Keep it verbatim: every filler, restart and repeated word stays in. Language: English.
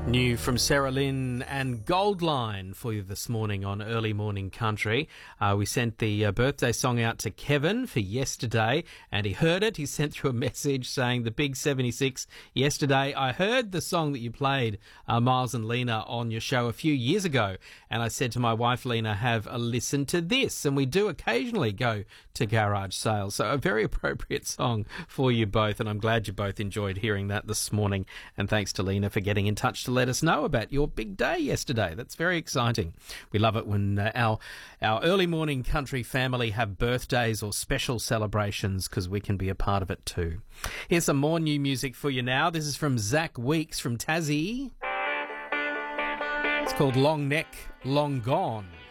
New from Sarah Lynn and Goldline for you this morning on Early Morning Country. Uh, we sent the uh, birthday song out to Kevin for yesterday, and he heard it. He sent through a message saying, the big seventy-six yesterday. I heard the song that you played, uh, Miles and Lena, on your show a few years ago, and I said to my wife, Lena, have a listen to this. And we do occasionally go to garage sales, so a very appropriate song for you both, and I'm glad you both enjoyed hearing that this morning. And thanks to Lena for getting in touch to let us know about your big day yesterday. That's very exciting. We love it when uh, our our early morning country family have birthdays or special celebrations, because we can be a part of it too. Here's some more new music for you now. This is from Zach Weeks from Tassie. It's called Long Neck, Long Gone.